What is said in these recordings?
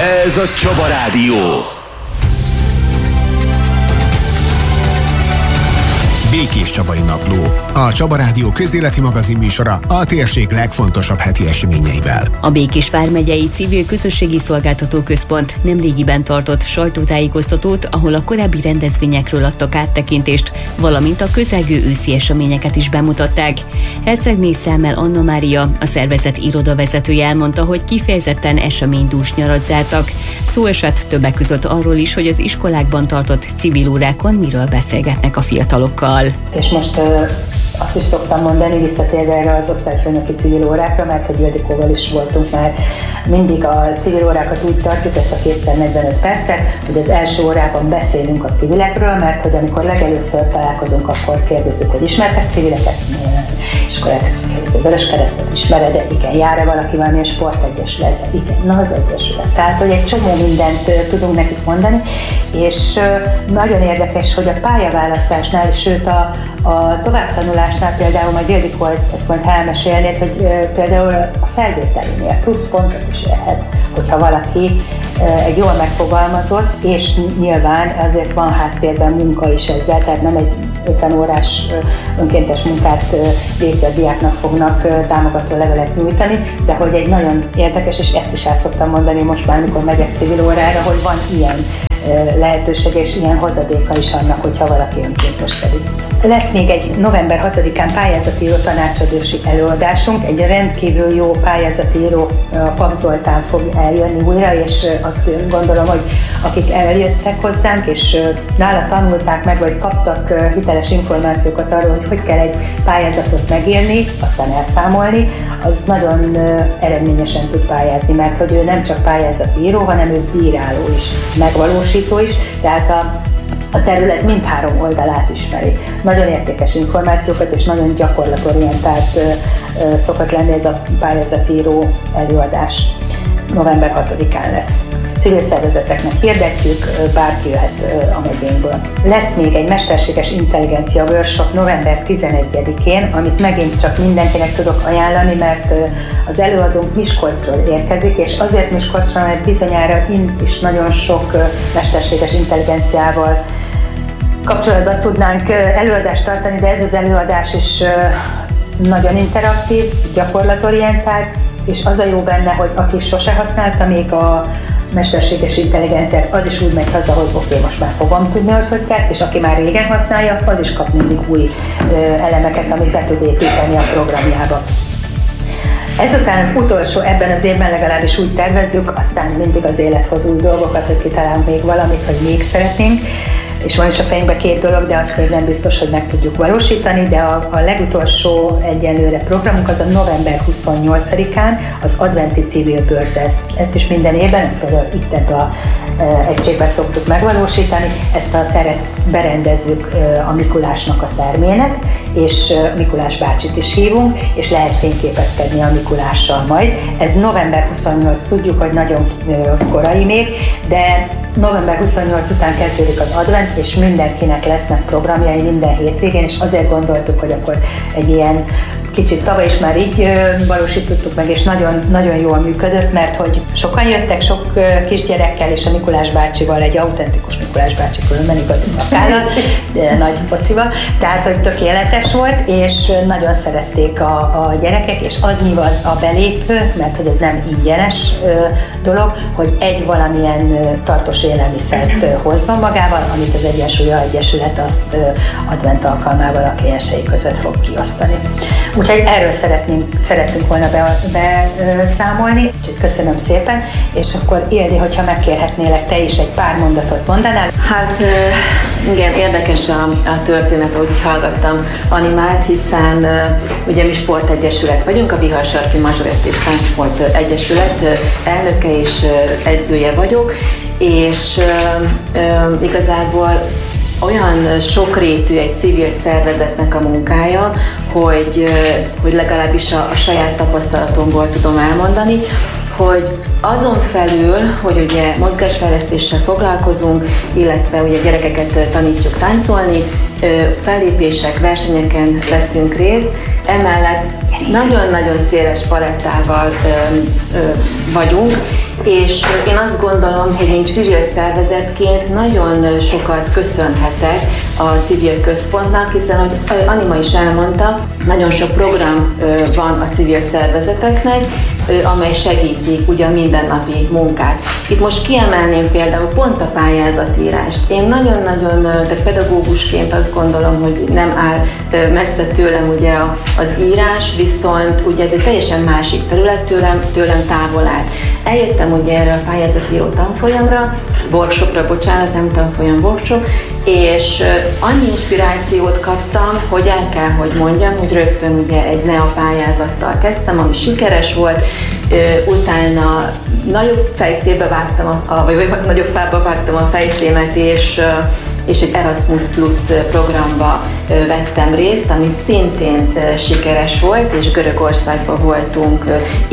Ez a Csaba Rádió. Békés Csabai Napló. A Csaba Rádió közéleti magazin műsora a térség legfontosabb heti eseményeivel. A Békés vármegyei Civil Közösségi Szolgáltató Központ nemrégiben tartott sajtótájékoztatót, ahol a korábbi rendezvényekről adtak áttekintést, valamint a közelgő őszi eseményeket is bemutatták. Hercegné Számmel Anna Mária, a szervezet irodavezetője elmondta, hogy kifejezetten eseménydús nyarat zártak. Szó esett többek között arról is, hogy az iskolákban tartott civil órákon miről beszélgetnek a fiatalokkal. És most azt is szoktam mondani, visszatérve erre az osztályfőnöki civil órákra, mert hogy Ildikóval is voltunk már, mindig a civil órákat úgy tartjuk, ezt a 2x45 percet, hogy az első órában beszélünk a civilekről, mert hogy amikor legelőször találkozunk, akkor kérdezzük, hogy ismertek civileket, és akkor elkezdjük, Vöröskeresztet ismered-e? Igen. Jár-e valaki valamilyen sportegyesületbe? Igen. Na, az egyesület. Tehát, hogy egy csomó mindent tudunk nekik mondani, és nagyon érdekes, hogy a pályaválasztásnál, sőt a továbbtanulásnál például, majd Ildikó ezt majd elmesélnéd, hogy például a felvételinél plusz pontot is lehet, hogyha valaki egy jól megfogalmazott, és nyilván azért van háttérben munka is ezzel, tehát nem egy 50 órás önkéntes munkát végzett diáknak fognak támogató levelet nyújtani, de hogy egy nagyon érdekes, és ezt is el szoktam mondani most már, amikor megyek civil órára, hogy van ilyen lehetőség és ilyen hozadéka is annak, hogyha valaki önkénteskedik. Lesz még egy november 6-án pályázatíró tanácsadósi előadásunk, egy rendkívül jó pályázatíró, Pap Zoltán fog eljönni újra, és azt gondolom, hogy akik eljöttek hozzánk, és nála tanulták meg, vagy kaptak hiteles információkat arról, hogy kell egy pályázatot megírni, aztán elszámolni, az nagyon eredményesen tud pályázni, mert hogy ő nem csak pályázatíró, hanem ő bíráló is, megvalósító is, tehát a terület mindhárom oldalát ismeri. Nagyon értékes információkat és nagyon gyakorlatorientált szokott lenni ez a pályázatíró előadás. November 6-án lesz. Civil szervezeteknek hirdetjük, bárki jöhet a megyénkből. Lesz még egy mesterséges intelligencia workshop november 11-én, amit megint csak mindenkinek tudok ajánlani, mert az előadónk Miskolcról érkezik, és azért Miskolcról, mert bizonyára itt is nagyon sok mesterséges intelligenciával kapcsolatban tudnánk előadást tartani, de ez az előadás is nagyon interaktív, gyakorlatorientált, és az a jó benne, hogy aki sose használta még a mesterséges intelligenciát, az is úgy megy haza, hogy oké, most már fogom tudni, hogy kell, és aki már régen használja, az is kap mindig új elemeket, amit be tud építeni a programjába. Ezután az utolsó, ebben az évben legalábbis úgy tervezzük, aztán mindig az élet hoz új dolgokat, hogy kitalálunk még valamit, hogy még szeretnénk, és van is a fejünkben 2 dolog, de azt még nem biztos, hogy meg tudjuk valósítani, de a legutolsó egyenlőre programunk az a november 28-án az adventi civil bőrze. Ezt is minden évben, ezt például itt ebben a egységben szoktuk megvalósítani, ezt a teret berendezzük a Mikulásnak a termének, és Mikulás bácsit is hívunk, és lehet fényképezkedni a Mikulással majd. Ez november 28, tudjuk, hogy nagyon korai még, de november 28 után kezdődik az advent, és mindenkinek lesznek programjai minden hétvégén, és azért gondoltuk, hogy akkor egy ilyen kicsit tavaly is már így valósítottuk meg, és nagyon, nagyon jól működött, mert hogy sokan jöttek, sok kisgyerekkel, és a Mikulás bácsival, egy autentikus Mikulás bácsi, különben igazi szakállat, nagy pocival, tehát hogy tökéletes volt, és nagyon szerették a gyerekek, és az nyilván a belépő, mert hogy ez nem ingyenes dolog, hogy egy valamilyen tartós élelmiszert hozzon magával, amit az Egyensúlya Egyesület azt advent alkalmával a kliensei között fog kiosztani. Úgyhogy erről szerettünk volna beszámolni, úgyhogy köszönöm szépen, és akkor Ildi, hogyha megkérhetnélek, te is egy pár mondatot mondanál. Hát igen, érdekes a történet, ahogy hallgattam Animát, hiszen ugye mi sportegyesület vagyunk, a Biharsarki Mazsoretti Sport Egyesület elnöke és edzője vagyok, és igazából olyan sokrétű egy civil szervezetnek a munkája, hogy legalábbis a saját tapasztalatomból tudom elmondani, hogy azon felül, hogy ugye mozgásfejlesztéssel foglalkozunk, illetve ugye gyerekeket tanítjuk táncolni, fellépések, versenyeken veszünk részt, Emellett nagyon-nagyon széles palettával vagyunk, és én azt gondolom, hogy mint civil szervezetként nagyon sokat köszönhetek a civil központnak, hiszen, ahogy Anima is elmondta, nagyon sok program van a civil szervezeteknek, amely segítik ugye a mindennapi munkát. Itt most kiemelném például pont a pályázatírást. Én nagyon-nagyon, tehát pedagógusként azt gondolom, hogy nem áll messze tőlem ugye az írás, viszont ugye ez egy teljesen másik terület, tőlem távol áll. Eljöttem ugye erre a pályázatíró tanfolyamra, workshopra, bocsánat, nem tanfolyam, workshop, és annyi inspirációt kaptam, hogy el kell, hogy mondjam, hogy rögtön ugye egy NEA pályázattal kezdtem, ami sikeres volt, utána nagyobb fejszébe vágtam, vagy nagyobb fába vágtam a fejszémet, és egy Erasmus Plus programba vettem részt, ami szintén sikeres volt, és Görögországban voltunk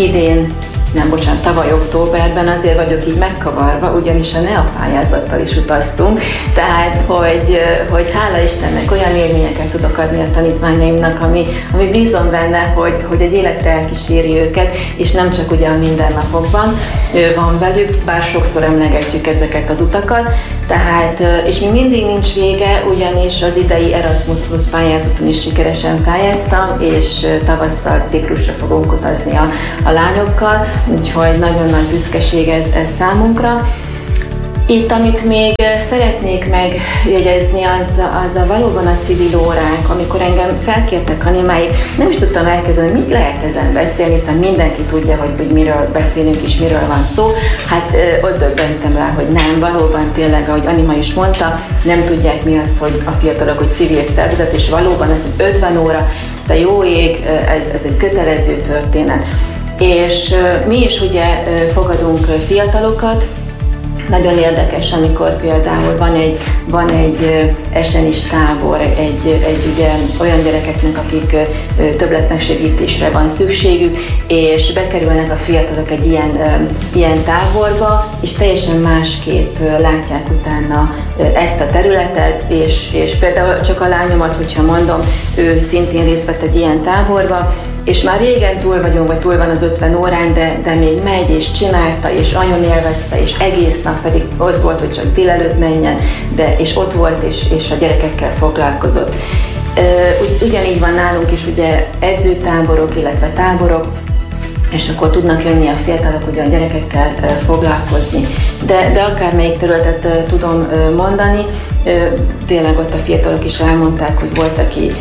tavaly októberben, azért vagyok így megkavarva, ugyanis a NEA pályázattal is utaztunk, tehát hogy hála Istennek olyan élményeket tudok adni a tanítványaimnak, ami bízom benne, hogy egy életre elkíséri őket, és nem csak ugye a mindennapokban van velük, bár sokszor emlegetjük ezeket az utakat, tehát, és még mindig nincs vége, ugyanis az idei Erasmus Plus pályázaton is sikeresen pályáztam, és tavasszal Ciprusra fogunk utazni a lányokkal, úgyhogy nagyon nagy büszkeség ez számunkra. Itt, amit még szeretnék megjegyezni, az a valóban a civil órák, amikor engem felkértek Animáig, nem is tudtam elkezdeni, mit lehet ezen beszélni, hiszen mindenki tudja, hogy miről beszélünk és miről van szó. Hát ott döbbentem rá, hogy nem, valóban tényleg, ahogy Anima is mondta, nem tudják mi az, hogy a fiatalok, hogy civil szervezet, és valóban ez 50 óra, de jó ég, ez egy kötelező történet. És mi is ugye fogadunk fiatalokat. Nagyon érdekes, amikor például van egy esenis tábor, egy ugye olyan gyerekeknek, akik többletmegsegítésre van szükségük, és bekerülnek a fiatalok egy ilyen táborba, és teljesen másképp látják utána ezt a területet, és például csak a lányomat, hogyha mondom, ő szintén részt vett egy ilyen táborba, és már régen túl vagyunk, vagy túl van az 50 órán, de még megy, és csinálta, és nagyon élvezte, és egész nap pedig az volt, hogy csak délelőtt menjen, és ott volt, és a gyerekekkel foglalkozott. Ugyanígy van nálunk is ugye edzőtáborok, illetve táborok, és akkor tudnak jönni a fiatalok ugye a gyerekekkel foglalkozni. De akármelyik területet tudom mondani, tényleg ott a fiatalok is elmondták, hogy volt, aki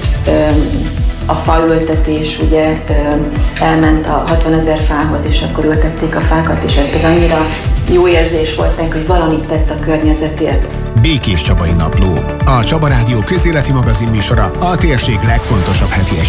a faültetés, ugye elment a 60 000 fához, és akkor ültették a fákat, és ez annyira jó érzés volt neki, hogy valamit tett a környezetért. Békés Csabai Napló, a Csaba Rádió közéleti magazin műsora a térség legfontosabb heti eseményeiről.